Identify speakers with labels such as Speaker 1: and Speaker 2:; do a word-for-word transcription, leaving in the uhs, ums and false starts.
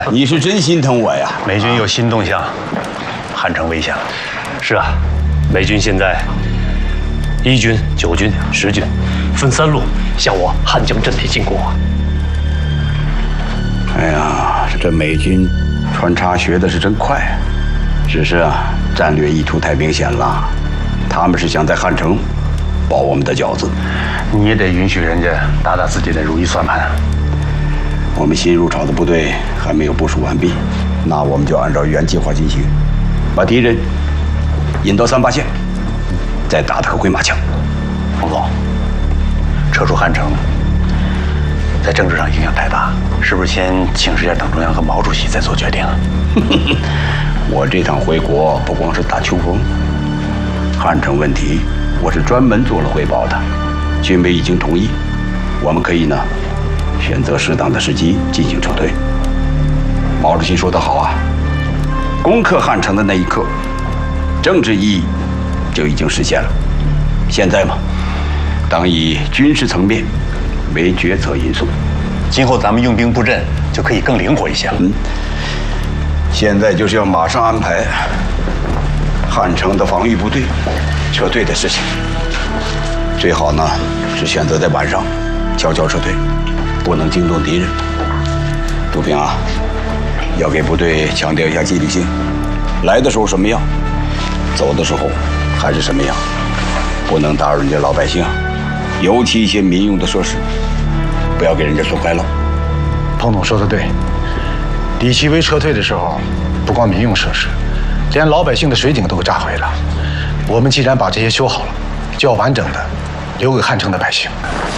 Speaker 1: 你是真心疼我呀！
Speaker 2: 美军有新动向，汉城危险了。
Speaker 3: 是啊，美军现在一军、九军、十军分三路向我汉江阵地进攻啊！
Speaker 1: 哎呀，这美军穿插学的是真快，只是啊，战略意图太明显了。他们是想在汉城包我们的饺子，
Speaker 2: 你也得允许人家打打自己的如意算盘。
Speaker 1: 我们新入朝的部队还没有部署完毕，那我们就按照原计划进行，把敌人引到三八线，再打他个回马枪。
Speaker 2: 冯总，撤出汉城，在政治上影响太大，是不是先请示一下党中央和毛主席再做决定啊？
Speaker 1: 我这趟回国不光是打秋风，汉城问题我是专门做了汇报的，军委已经同意，我们可以呢选择适当的时机进行撤退。毛主席说得好啊，攻克汉城的那一刻，政治意义就已经实现了。现在嘛，当以军事层面为决策因素，
Speaker 2: 今后咱们用兵布阵就可以更灵活一些了。
Speaker 1: 嗯，现在就是要马上安排汉城的防御部队撤退的事情，最好呢是选择在晚上悄悄撤退，不能惊动敌人。杜平啊，要给部队强调一下纪律性，来的时候什么样，走的时候还是什么样，不能打扰人家老百姓，尤其一些民用的设施，不要给人家损坏了。
Speaker 2: 彭总说的对，李奇微撤退的时候，不光民用设施，连老百姓的水井都给炸毁了。我们既然把这些修好了，就要完整的留给汉城的百姓。